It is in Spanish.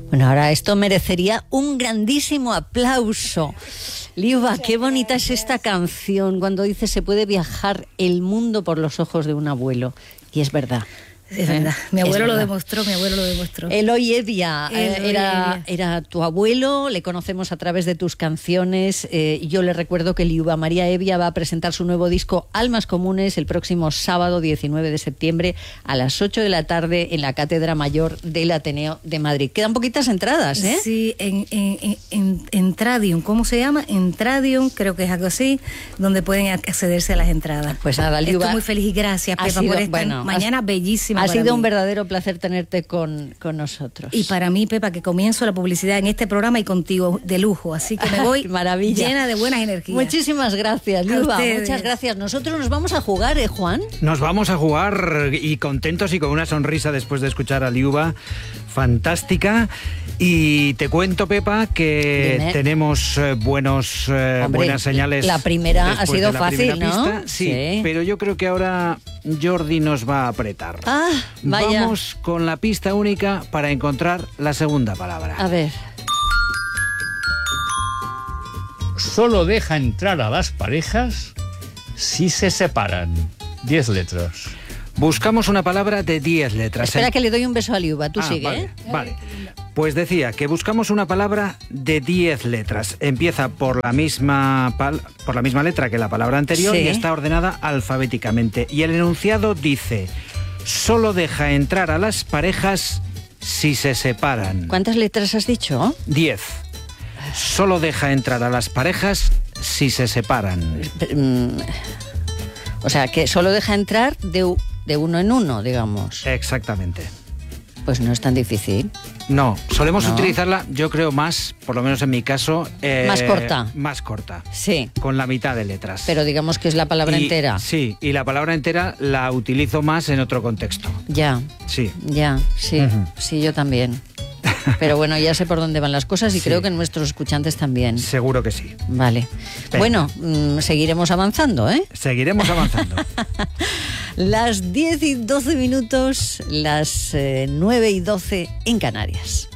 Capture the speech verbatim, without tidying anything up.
Bueno, ahora esto merecería un grandísimo aplauso. Liuba, qué bonita es esta canción cuando dice se puede viajar el mundo por los ojos de un abuelo. Y es verdad. Es verdad, mi abuelo lo demostró, mi abuelo lo demostró. Eloy Evia, eh, era, era tu abuelo, le conocemos a través de tus canciones. Eh, yo le recuerdo que Liuba María Evia va a presentar su nuevo disco Almas Comunes el próximo sábado diecinueve de septiembre a las ocho de la tarde en la Cátedra Mayor del Ateneo de Madrid. Quedan poquitas entradas, ¿eh? Sí, en, en, en, en Tradium, ¿cómo se llama? En Tradium, creo que es algo así, donde pueden accederse a las entradas. Pues nada, Liuba. Estoy muy feliz y gracias, Pepa, sido, por esta bueno, mañana has, bellísima. Ha sido mí. un verdadero placer tenerte con, con nosotros. Y para mí, Pepa, que comienzo la publicidad en este programa y contigo de lujo, así que me voy Maravilla. Llena de buenas energías. Muchísimas gracias, Liuba. Muchas gracias. Nosotros nos vamos a jugar, ¿eh, Juan? Nos vamos a jugar y contentos y con una sonrisa después de escuchar a Liuba. Fantástica. Y te cuento, Pepa, que Dime. tenemos eh, buenos, eh, Hombre, buenas señales. La primera ha sido la fácil, ¿no? Pista. Sí, sí, pero yo creo que ahora Jordi nos va a apretar. Ah, vaya. Vamos con la pista única para encontrar la segunda palabra. A ver. Solo deja entrar a las parejas si se separan. Diez letras. Buscamos una palabra de diez letras. Espera ¿eh? que le doy un beso a Liuba, tú ah, sigue, vale, ¿eh? Vale. Pues decía que buscamos una palabra de diez letras. Empieza por la misma pal- por la misma letra que la palabra anterior Sí. y está ordenada alfabéticamente. Y el enunciado dice: solo deja entrar a las parejas si se separan. ¿Cuántas letras has dicho? Diez. Solo deja entrar a las parejas si se separan. O sea, que solo deja entrar de, de uno en uno, digamos. Exactamente. Pues no es tan difícil. No, solemos No. utilizarla, yo creo más, por lo menos en mi caso... Eh, Más corta. Más corta. Sí. Con la mitad de letras. Pero digamos que es la palabra Y- entera. Sí, y la palabra entera la utilizo más en otro contexto. Ya, Sí. ya, sí, Ujú. sí, yo también. Pero bueno, ya sé por dónde van las cosas y Sí. creo que nuestros escuchantes también. Seguro que sí. Vale. Venga. Bueno, mm, seguiremos avanzando, ¿eh? Seguiremos avanzando. Las diez y doce minutos, las eh, nueve y doce en Canarias.